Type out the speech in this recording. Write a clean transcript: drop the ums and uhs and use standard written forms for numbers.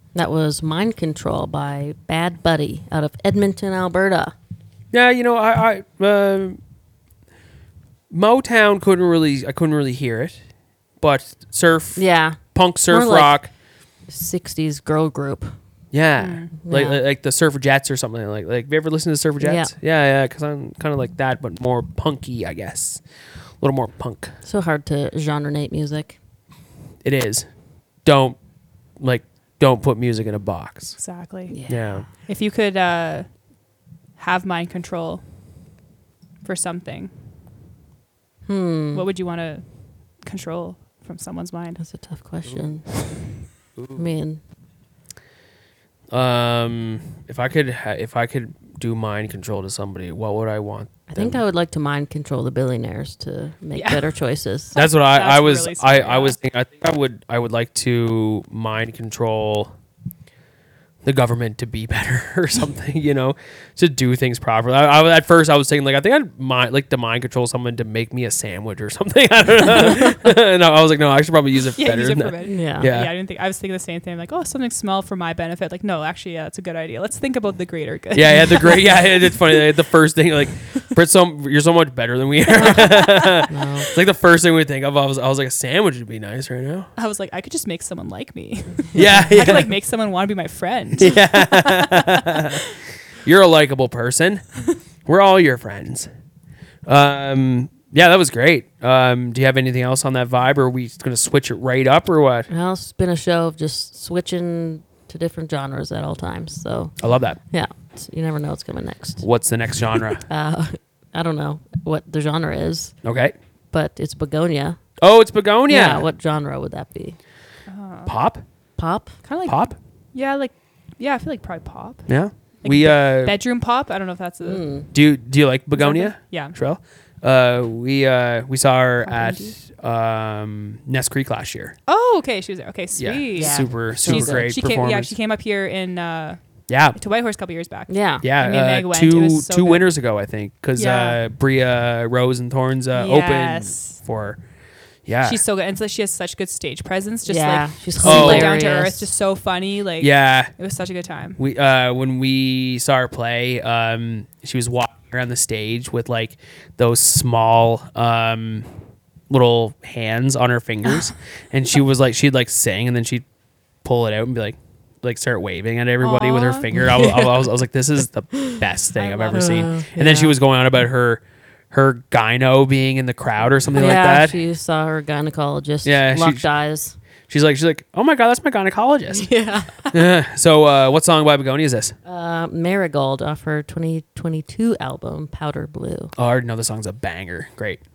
That was Mind Control by Bad Buddy out of Edmonton, Alberta. Yeah, I Motown I couldn't really hear it, but Yeah. punk surf More like rock. 60s girl group. Yeah. Yeah. Like the Surfer Jets or something like. Have you ever listened to Surfer Jets? Yeah, because I'm kind of like that, but more punky, I guess. A little more punk. So hard to genre-nate music. It is. Don't put music in a box. Exactly. Yeah. If you could have mind control for something, what would you want to control from someone's mind? That's a tough question. I mean, if I could do mind control to somebody, what would I want? I think I would like to mind control the billionaires to make Yeah. better choices. That's what I was. really smart, I was thinking. I think I would like to mind control the government to be better or something. To do things properly. At first I was thinking I think I'd like to mind control someone to make me a sandwich or something. I don't know. And I was like, no, I should probably use it better. Use it than for that. better. Yeah. Yeah. I didn't think. I was thinking the same thing. Like, something smell for my benefit. Like, no, actually, yeah, that's a good idea. Let's think about the greater good. Yeah, the great. Yeah, it's funny. The first thing, Britt, you're so much better than we are. It's like the first thing we think of. I was like, a sandwich would be nice right now. I was like, I could just make someone like me. Yeah, I could make someone want to be my friend. You're a likable person. We're all your friends. Yeah, that was great. Do you have anything else on that vibe, or are we going to switch it right up, or what? Well, it's been a show of just switching to different genres at all times. So, I love that. yeah, you never know what's coming next. What's the next genre? I don't know what the genre is, Okay. but it's Begonia. Oh, it's Begonia. Yeah, what genre would that be? Pop? Pop? Kind of like Pop? Yeah, I feel like probably pop. Yeah. Like We bedroom pop. I don't know if that's a. do you like Begonia? Yeah. Shrell? We saw her at Ness Creek last year. Oh, okay. She was there. Okay, sweet. Yeah. Yeah. Super She's- great She performance. came up here in Yeah. to Whitehorse a couple years back. Yeah. Yeah, Me and Meg went. two It was so two good. winters ago, I think, because Yeah. Bria Rose and Thorns Yes. opened for. Yeah, She's so good, and so she has such good stage presence. Just Yeah, like she's super hilarious. down to earth, just so funny. Like yeah. it was such a good time. We when we saw her play, she was walking around the stage with those small little hands on her fingers, and she was she'd sing, and then she'd pull it out and be like start waving at everybody with her Aw. finger. I was like, this is the best thing I've ever seen. And then she was going on about her gyno being in the crowd or something like that. She saw her gynecologist. Yeah, Locked eyes. She's like, oh my god, that's my gynecologist. Yeah. So what song by Begonia is this? Marigold off her 2022 album, Powder Blue. Oh, I already know the song's a banger. Great.